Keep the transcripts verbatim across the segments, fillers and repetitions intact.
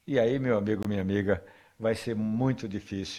E aí, meu amigo, minha amiga, vai ser muito difícil.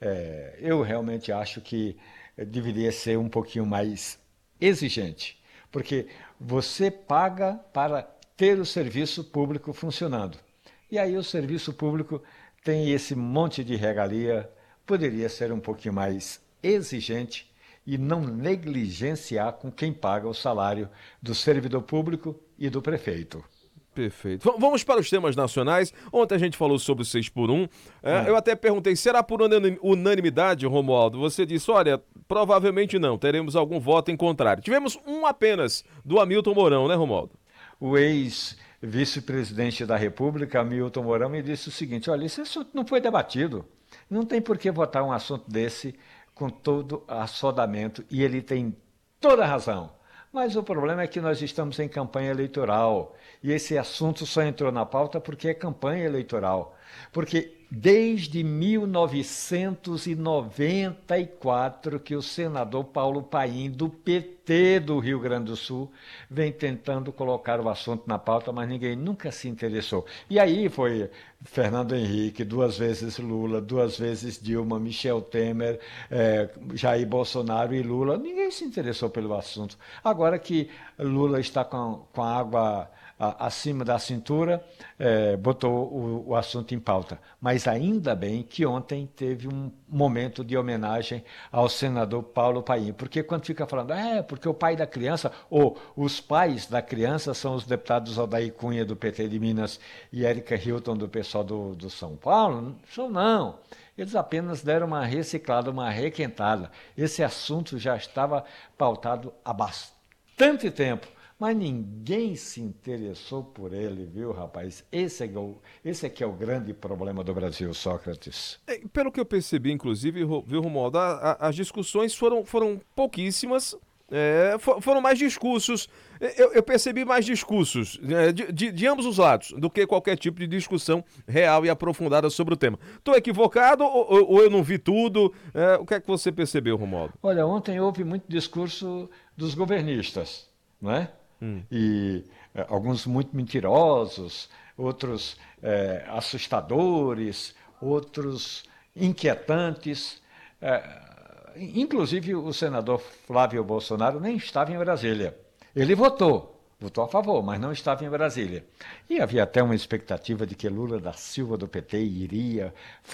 É, eu realmente acho que eh, deveria ser um pouquinho mais exigente, porque você paga para ter o serviço público funcionando. E aí o serviço público tem esse monte de regalia, poderia ser um pouquinho mais exigente e não negligenciar com quem paga o salário do servidor público e do prefeito. Perfeito. V- vamos para os temas nacionais. Ontem a gente falou sobre o seis por um. É, eu Ah, até perguntei, será por unani- unanimidade, Romualdo? Você disse, olha, provavelmente não, teremos algum voto em contrário. Tivemos um apenas, do Hamilton Mourão, né, Romualdo? o ex-vice-presidente da República, Milton Mourão, me disse o seguinte: olha, esse assunto não foi debatido. Não tem por que votar um assunto desse com todo assodamento. E ele tem toda a razão. Mas o problema é que nós estamos em campanha eleitoral. E esse assunto só entrou na pauta porque é campanha eleitoral. Porque desde mil novecentos e noventa e quatro que o senador Paulo Paim, do P T do Rio Grande do Sul, vem tentando colocar o assunto na pauta, mas ninguém nunca se interessou. E aí foi Fernando Henrique, duas vezes Lula, duas vezes Dilma, Michel Temer, eh, Jair Bolsonaro e Lula. Ninguém se interessou pelo assunto. Agora que Lula está com, com a água a, acima da cintura, eh, botou o, o assunto em pauta. Mas ainda bem que ontem teve um momento de homenagem ao senador Paulo Paim. Porque quando fica falando, é, porque o pai da criança, ou os pais da criança são os deputados Aldair Cunha, do P T de Minas, e Érica Hilton, do pessoal do, do São Paulo, são não. Eles apenas deram uma reciclada, uma requentada. Esse assunto já estava pautado há bastante tempo, mas ninguém se interessou por ele, viu, rapaz? Esse é, o, esse é que é o grande problema do Brasil, Sócrates. É, pelo que eu percebi, inclusive, Ro- viu, Romualdo, a- a- as discussões foram, foram pouquíssimas. É, fo- foram mais discursos. É, Eu, eu percebi mais discursos é, de, de- de ambos os lados do que qualquer tipo de discussão real e aprofundada sobre o tema. Estou equivocado ou, ou- ou eu não vi tudo? É, o que é que você percebeu, Romualdo? Olha, ontem houve muito discurso dos governistas, não é? Hum. E eh, alguns muito mentirosos, outros eh, assustadores, outros inquietantes. Eh, inclusive o senador Flávio Bolsonaro nem estava em Brasília. Ele votou, votou a favor, mas não estava em Brasília. E havia até uma expectativa de que Lula da Silva do P T iria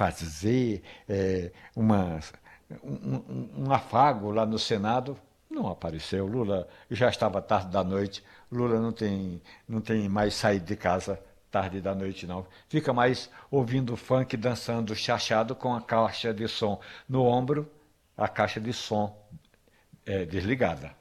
fazer eh, uma um, um, um afago lá no Senado. Não apareceu. Lula já estava tarde da noite. Lula não tem, não tem mais saído de casa tarde da noite, não. Fica mais ouvindo funk, dançando chachado com a caixa de som no ombro, a caixa de som é, desligada.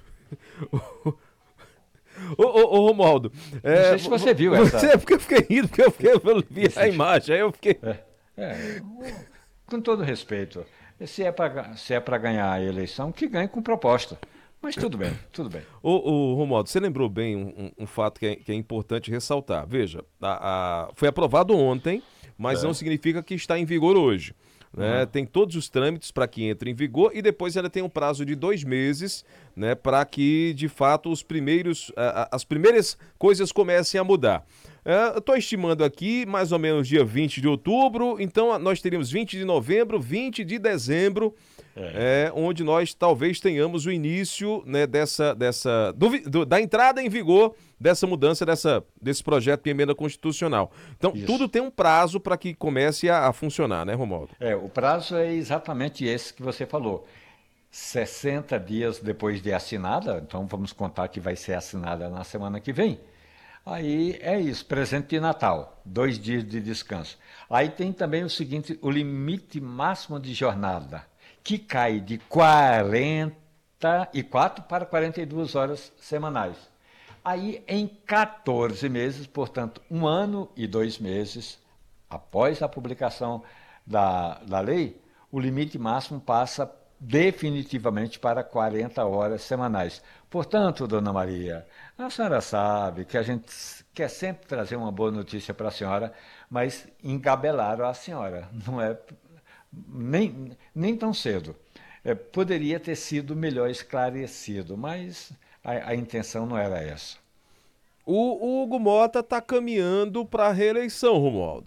Ô, ô, ô, Romualdo, Não é, sei se vo- você vo- viu você essa. é porque eu fiquei rindo, porque eu, fiquei, eu vi a Esse, imagem, aí eu fiquei. é, é, com todo respeito, se é para se é para ganhar a eleição, que ganhe com proposta. Mas tudo bem, tudo bem. Ô, ô, Romualdo, você lembrou bem um, um- um fato que é, que é importante ressaltar. Veja, a- a- foi aprovado ontem, mas não É. significa que está em vigor hoje. Né? Uhum. Tem todos os trâmites para que entre em vigor e depois ela tem um prazo de dois meses, né, para que de fato os primeiros, a- a- as primeiras coisas comecem a mudar. É, eu estou estimando aqui mais ou menos dia vinte de outubro, então nós teríamos vinte de novembro, vinte de dezembro, É. é, onde nós talvez tenhamos o início, né, dessa, dessa do vi- do- da entrada em vigor dessa mudança dessa, desse projeto de emenda constitucional. Então, tudo Isso. tem um prazo para que comece a, a funcionar, né, Romualdo? É, o prazo é exatamente esse que você falou. Sessenta dias depois de assinada, então vamos contar que vai ser assinada na semana que vem. Aí é isso, presente de Natal, dois dias de descanso. Aí tem também o seguinte, o limite máximo de jornada, que cai de quarenta e quatro para quarenta e duas horas semanais. Aí em quatorze meses, portanto, um ano e dois meses após a publicação da, da lei, o limite máximo passa definitivamente para quarenta horas semanais. Portanto, dona Maria, a senhora sabe que a gente quer sempre trazer uma boa notícia para a senhora, mas engabelaram a senhora. Não é nem, nem tão cedo. É, poderia ter sido melhor esclarecido, mas a, a intenção não era essa. O, o Hugo Mota está caminhando para a reeleição, Romualdo.